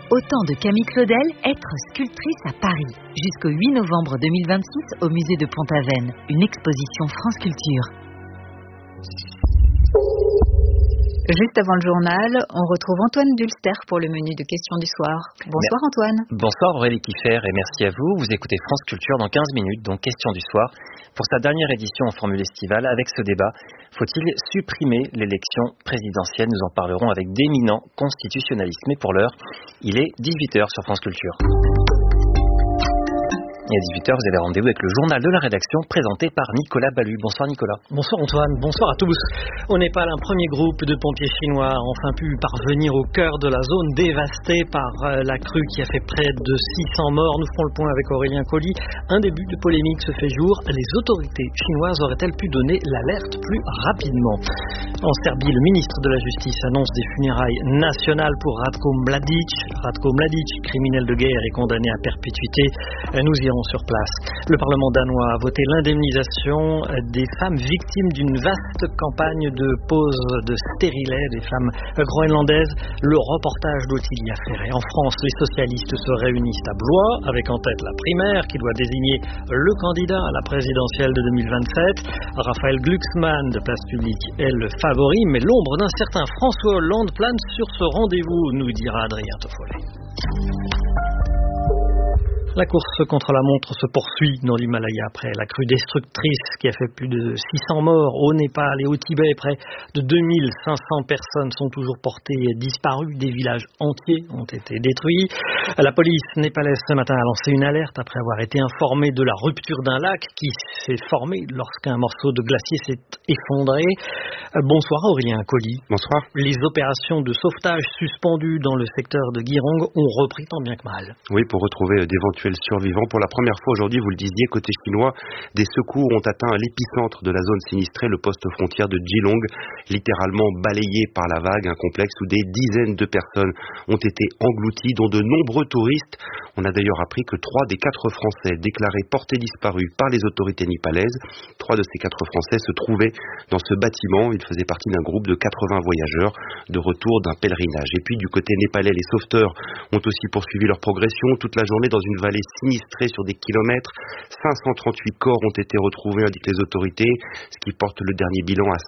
Autant de Camille Claudel, être sculptrice à Paris. Jusqu'au 8 novembre 2026 au musée de Pont-Aven. Une exposition France Culture. Juste avant le journal, on retrouve Antoine Dulster pour le menu de questions du soir. Bonsoir Antoine. Bonsoir Aurélie Kiffer et merci à vous. Vous écoutez France Culture dans 15 minutes, donc questions du soir. Pour sa dernière édition en formule estivale, avec ce débat, faut-il supprimer l'élection présidentielle? Nous en parlerons avec d'éminents constitutionnalistes. Mais pour l'heure, il est 18h sur France Culture. Et à 18h, vous avez rendez-vous avec le journal de la rédaction présenté par Nicolas Ballu. Bonsoir Nicolas. Bonsoir Antoine, bonsoir à tous. Au Népal, un premier groupe de pompiers chinois a enfin pu parvenir au cœur de la zone dévastée par la crue qui a fait près de 600 morts. Nous ferons le point avec Aurélien Colli. Un début de polémique se fait jour. Les autorités chinoises auraient-elles pu donner l'alerte plus rapidement? En Serbie, le ministre de la Justice annonce des funérailles nationales pour Ratko Mladic. Ratko Mladic, criminel de guerre, est condamné à perpétuité. Nous irons sur place. Le Parlement danois a voté l'indemnisation des femmes victimes d'une vaste campagne de pose de stérilet, des femmes groenlandaises. Le reportage d'Ottilia Ferret. En France, les socialistes se réunissent à Blois, avec en tête la primaire qui doit désigner le candidat à la présidentielle de 2027. Raphaël Glucksmann de Place Publique est le favori, mais l'ombre d'un certain François Hollande plane sur ce rendez-vous, nous dira Adrien Toffollet. La course contre la montre se poursuit dans l'Himalaya après la crue destructrice qui a fait plus de 600 morts au Népal et au Tibet. Près de 2500 personnes sont toujours portées disparues. Des villages entiers ont été détruits. La police népalaise ce matin a lancé une alerte après avoir été informée de la rupture d'un lac qui s'est formé lorsqu'un morceau de glacier s'est effondré. Bonsoir Aurélien Colli. Bonsoir. Les opérations de sauvetage suspendues dans le secteur de Girong ont repris tant bien que mal. Oui, pour retrouver d'éventuels survivants. Pour la première fois aujourd'hui, vous le disiez, côté chinois, des secours ont atteint l'épicentre de la zone sinistrée, le poste frontière de Jilong, littéralement balayé par la vague, un complexe où des dizaines de personnes ont été englouties, dont de nombreux touristes. On a d'ailleurs appris que 3 des 4 Français déclarés portés disparus par les autorités népalaises, 3 de ces 4 Français se trouvaient dans ce bâtiment. Ils faisaient partie d'un groupe de 80 voyageurs de retour d'un pèlerinage. Et puis du côté népalais, les sauveteurs ont aussi poursuivi leur progression toute la journée dans une vallée sinistrée sur des kilomètres. 538 corps ont été retrouvés, indiquent les autorités, ce qui porte le dernier bilan à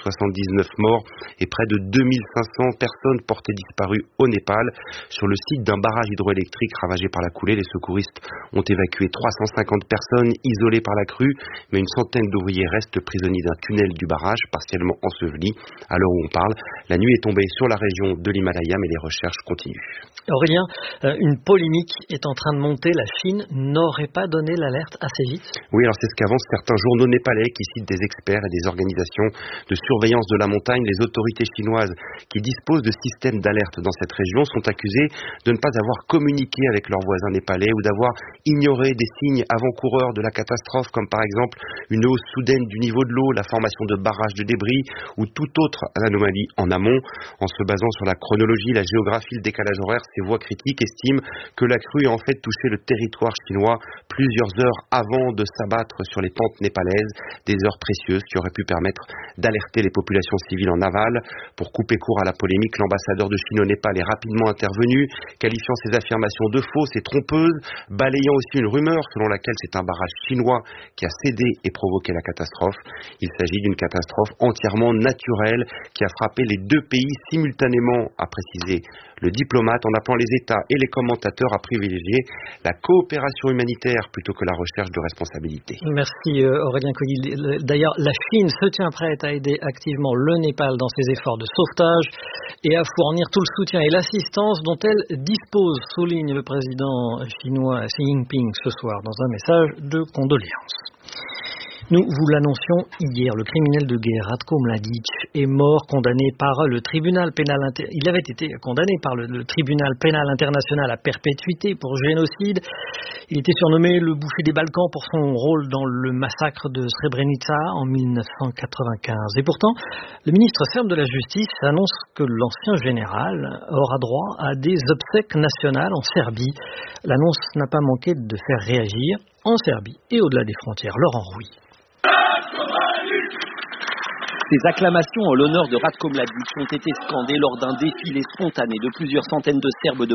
579 morts et près de 2500 personnes portées disparues au Népal. Sur le site d'un barrage hydroélectrique ravagé par la coulée, les secouristes ont évacué 350 personnes isolées par la crue, mais une centaine d'ouvriers restent prisonniers d'un tunnel du barrage, partiellement enseveli. À l'heure où on parle, la nuit est tombée sur la région de l'Himalaya, mais les recherches continuent. Aurélien, une polémique est en train de monter. La Chine n'aurait pas donné l'alerte assez vite? Oui, alors c'est ce qu'avancent certains journaux népalais qui citent des experts et des organisations de surveillance de la montagne. Les autorités chinoises qui disposent de systèmes d'alerte dans cette région sont accusées de ne pas avoir communiqué avec leurs voisins népalais ou d'avoir ignoré des signes avant-coureurs de la catastrophe, comme par exemple une hausse soudaine du niveau de l'eau, la formation de barrages de débris ou toute autre anomalie en amont. En se basant sur la chronologie, la géographie, le décalage horaire, ces voix critiques estiment que la crue a en fait touché le territoire chinois plusieurs heures avant de s'abattre sur les pentes népalaises, des heures précieuses qui auraient pu permettre d'alerter les populations civiles en aval. Pour couper court à la polémique, l'ambassadeur de Chine au Népal est rapidement intervenu, qualifiant ces affirmations de fausses et trompeuses, balayant aussi une rumeur selon laquelle c'est un barrage chinois qui a cédé et provoqué la catastrophe. Il s'agit d'une catastrophe entièrement naturelle qui a frappé les 2 pays simultanément, a précisé le diplomate, en appelant les États et les commentateurs à privilégier la coopération humanitaire plutôt que la recherche de responsabilité. Merci Aurélien Colli. D'ailleurs, la Chine se tient prête à aider activement le Népal dans ses efforts de sauvetage et à fournir tout le soutien et l'assistance dont elle dispose, souligne le président chinois Xi Jinping ce soir dans un message de condoléances. Nous vous l'annoncions hier, le criminel de guerre Ratko Mladic est mort, condamné par le tribunal pénal. Il avait été condamné par le tribunal pénal international à perpétuité pour génocide. Il était surnommé le boucher des Balkans pour son rôle dans le massacre de Srebrenica en 1995. Et pourtant, le ministre serbe de la Justice annonce que l'ancien général aura droit à des obsèques nationales en Serbie. L'annonce n'a pas manqué de faire réagir en Serbie et au-delà des frontières. Laurent Rouy. Ces acclamations en l'honneur de Ratko Mladic ont été scandées lors d'un défilé spontané de plusieurs centaines de Serbes de